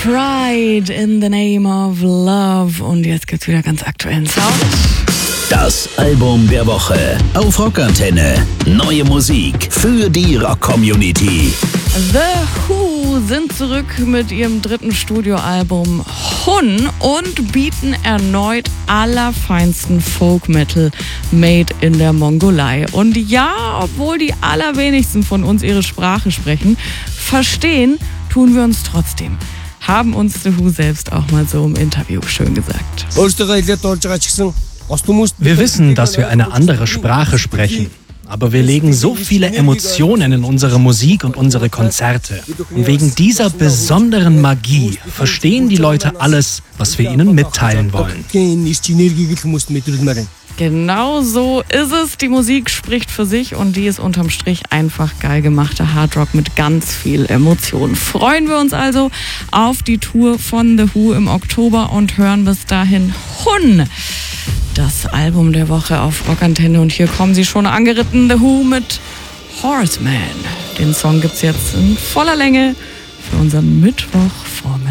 Pride in the Name of Love. Und jetzt gibt's wieder ganz aktuellen Sound. Das Album der Woche auf Rockantenne. Neue Musik für die Rock-Community. The Who sind zurück mit ihrem dritten Studioalbum Hun und bieten erneut allerfeinsten Folk-Metal made in der Mongolei. Und ja, obwohl die allerwenigsten von uns ihre Sprache sprechen, verstehen tun wir uns trotzdem. Haben uns The Who selbst auch mal so im Interview schön gesagt. Wir wissen, dass wir eine andere Sprache sprechen. Aber wir legen so viele Emotionen in unsere Musik und unsere Konzerte. Und wegen dieser besonderen Magie verstehen die Leute alles, was wir ihnen mitteilen wollen. Genau so ist es. Die Musik spricht für sich und die ist unterm Strich einfach geil gemachter Hardrock mit ganz viel Emotion. Freuen wir uns also auf die Tour von The Who im Oktober und hören bis dahin Hun, das Album der Woche auf Rockantenne. Und hier kommen sie schon angeritten, The Who mit Horseman. Den Song gibt's jetzt in voller Länge für unseren Mittwochvormittag.